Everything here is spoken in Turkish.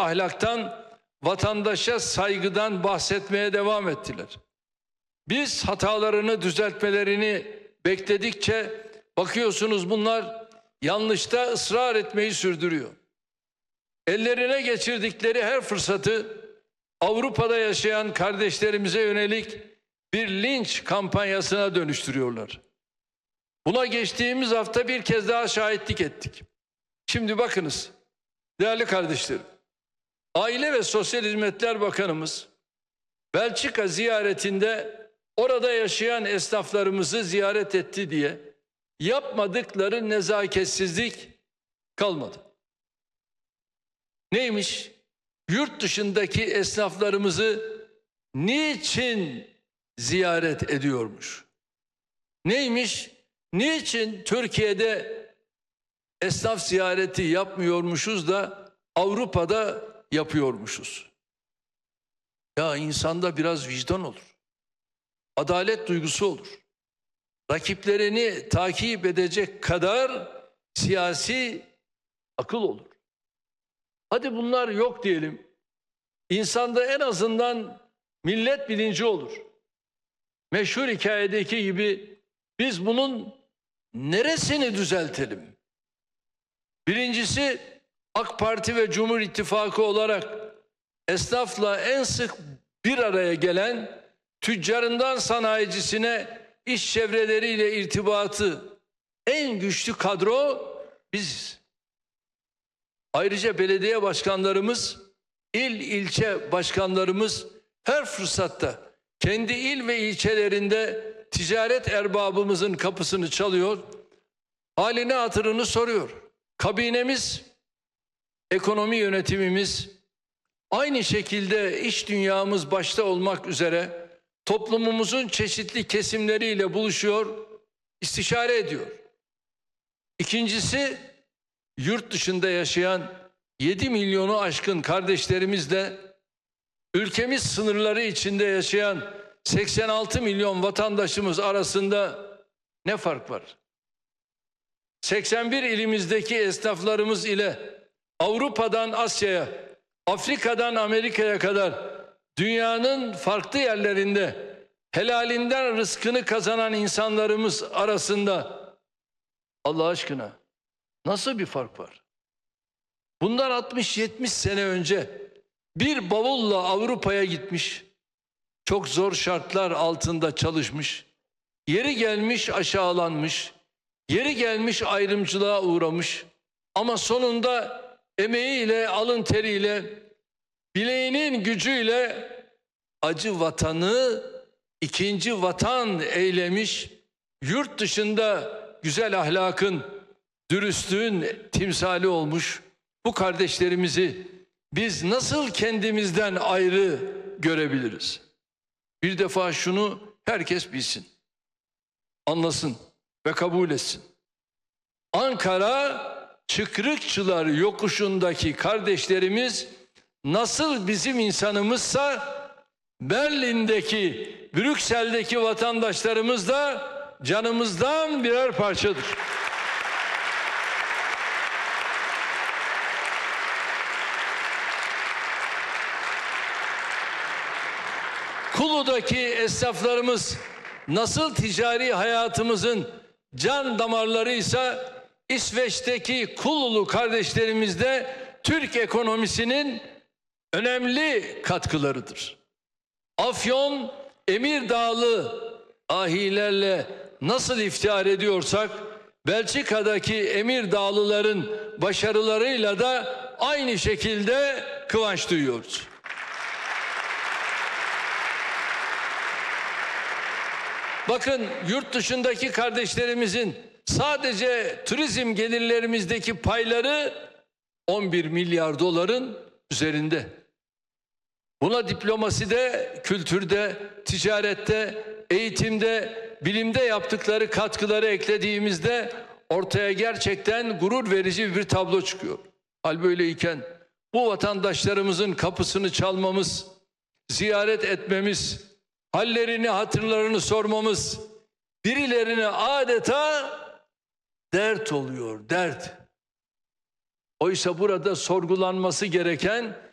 ahlaktan, vatandaşa saygıdan bahsetmeye devam ettiler. Biz hatalarını düzeltmelerini bekledikçe bakıyorsunuz bunlar yanlışta ısrar etmeyi sürdürüyor. Ellerine geçirdikleri her fırsatı Avrupa'da yaşayan kardeşlerimize yönelik bir linç kampanyasına dönüştürüyorlar. Buna geçtiğimiz hafta bir kez daha şahitlik ettik. Şimdi bakınız değerli kardeşlerim, Aile ve Sosyal Hizmetler Bakanımız Belçika ziyaretinde orada yaşayan esnaflarımızı ziyaret etti diye yapmadıkları nezaketsizlik kalmadı. Neymiş? Yurt dışındaki esnaflarımızı niçin ziyaret ediyormuş? Neymiş? Niçin Türkiye'de esnaf ziyareti yapmıyormuşuz da Avrupa'da yapıyormuşuz? Ya insanda biraz vicdan olur. Adalet duygusu olur. Rakiplerini takip edecek kadar siyasi akıl olur. Hadi bunlar yok diyelim. İnsanda en azından millet bilinci olur. Meşhur hikayedeki gibi biz bunun neresini düzeltelim? Birincisi, AK Parti ve Cumhur İttifakı olarak esnafla en sık bir araya gelen, tüccarından sanayicisine iş çevreleriyle irtibatı en güçlü kadro biziz. Ayrıca belediye başkanlarımız, ilçe başkanlarımız her fırsatta kendi il ve ilçelerinde ticaret erbabımızın kapısını çalıyor, halini hatırını soruyor. Kabinemiz, ekonomi yönetimimiz, aynı şekilde iş dünyamız başta olmak üzere toplumumuzun çeşitli kesimleriyle buluşuyor, istişare ediyor. İkincisi, yurt dışında yaşayan 7 milyonu aşkın kardeşlerimizle ülkemiz sınırları içinde yaşayan 86 milyon vatandaşımız arasında ne fark var? 81 ilimizdeki esnaflarımız ile Avrupa'dan Asya'ya, Afrika'dan Amerika'ya kadar dünyanın farklı yerlerinde helalinden rızkını kazanan insanlarımız arasında Allah aşkına nasıl bir fark var? Bundan 60-70 sene önce bir bavulla Avrupa'ya gitmiş, çok zor şartlar altında çalışmış, yeri gelmiş aşağılanmış, yeri gelmiş ayrımcılığa uğramış ama sonunda emeğiyle, alın teriyle, bileğinin gücüyle acı vatanı ikinci vatan eylemiş, yurt dışında güzel ahlakın, dürüstlüğün timsali olmuş bu kardeşlerimizi biz nasıl kendimizden ayrı görebiliriz? Bir defa şunu herkes bilsin, anlasın ve kabul etsin. Ankara Çıkrıkçılar yokuşundaki kardeşlerimiz nasıl bizim insanımızsa Berlin'deki, Brüksel'deki vatandaşlarımız da canımızdan birer parçadır. Kulu'daki esnaflarımız nasıl ticari hayatımızın can damarlarıysa İsveç'teki Kululu kardeşlerimiz de Türk ekonomisinin önemli katkılarıdır. Afyon, Emirdağlı ahilerle nasıl iftihar ediyorsak Belçika'daki Emirdağlıların başarılarıyla da aynı şekilde kıvanç duyuyoruz. Bakın yurt dışındaki kardeşlerimizin sadece turizm gelirlerimizdeki payları 11 milyar doların üzerinde. Buna diplomaside, kültürde, ticarette, eğitimde, bilimde yaptıkları katkıları eklediğimizde ortaya gerçekten gurur verici bir tablo çıkıyor. Hal böyleyken bu vatandaşlarımızın kapısını çalmamız, ziyaret etmemiz, hallerini, hatırlarını sormamız birilerine adeta dert oluyor, dert. Oysa burada sorgulanması gereken